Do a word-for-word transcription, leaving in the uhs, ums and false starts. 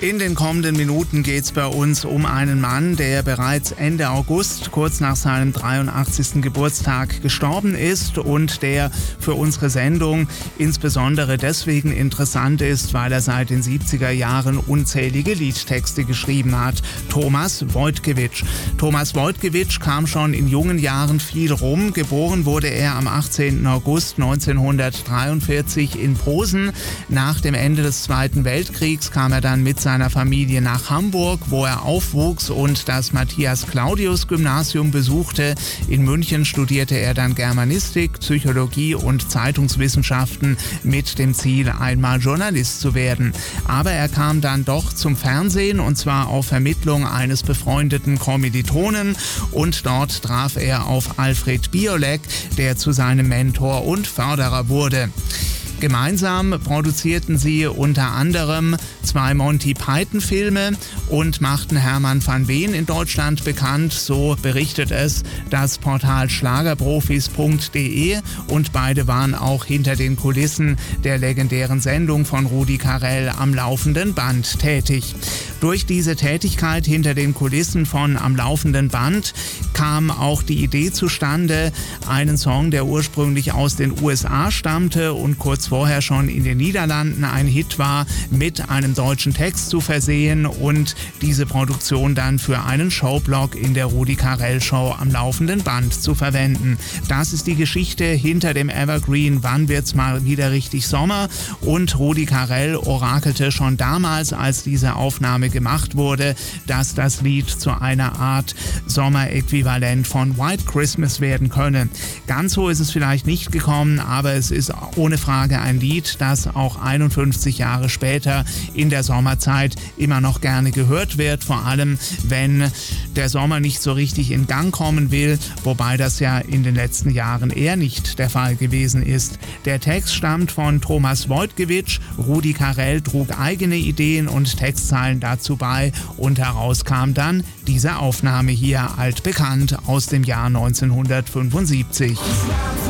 In den kommenden Minuten geht es bei uns um einen Mann, der bereits Ende August, kurz nach seinem dreiundachtzigsten Geburtstag, gestorben ist und der für unsere Sendung insbesondere deswegen interessant ist, weil er seit den siebziger Jahren unzählige Liedtexte geschrieben hat. Thomas Wojtkiewicz. Thomas Wojtkiewicz kam schon in jungen Jahren viel rum. Geboren wurde er am achtzehnten August neunzehnhundertdreiundvierzig in Posen. Nach dem Ende des Zweiten Weltkriegs kam er dann mit seiner Familie nach Hamburg, wo er aufwuchs und das Matthias-Claudius-Gymnasium besuchte. In München studierte er dann Germanistik, Psychologie und Zeitungswissenschaften mit dem Ziel, einmal Journalist zu werden. Aber er kam dann doch zum Fernsehen, und zwar auf Vermittlung eines befreundeten Kommilitonen, und dort traf er auf Alfred Biolek, der zu seinem Mentor und Förderer wurde. Gemeinsam produzierten sie unter anderem zwei Monty-Python-Filme und machten Hermann van Veen in Deutschland bekannt. So berichtet es das Portal schlagerprofis punkt de, und beide waren auch hinter den Kulissen der legendären Sendung von Rudi Carrell Am laufenden Band tätig. Durch diese Tätigkeit hinter den Kulissen von Am laufenden Band kam auch die Idee zustande, einen Song, der ursprünglich aus den U S A stammte und kurz vorher schon in den Niederlanden ein Hit war, mit einem deutschen Text zu versehen und diese Produktion dann für einen Showblock in der Rudi Carrell Show Am laufenden Band zu verwenden. Das ist die Geschichte hinter dem Evergreen Wann wird's mal wieder richtig Sommer, und Rudi Carrell orakelte schon damals, als diese Aufnahme gemacht wurde, dass das Lied zu einer Art Sommeräquivalent von White Christmas werden könne. Ganz so ist es vielleicht nicht gekommen, aber es ist ohne Frage ein Lied, das auch einundfünfzig Jahre später in der Sommerzeit immer noch gerne gehört wird, vor allem wenn der Sommer nicht so richtig in Gang kommen will, wobei das ja in den letzten Jahren eher nicht der Fall gewesen ist. Der Text stammt von Thomas Wojtkiewicz, Rudi Carrell trug eigene Ideen und Textzeilen dazu bei, und heraus kam dann diese Aufnahme hier, altbekannt aus dem Jahr neunzehnhundertfünfundsiebzig.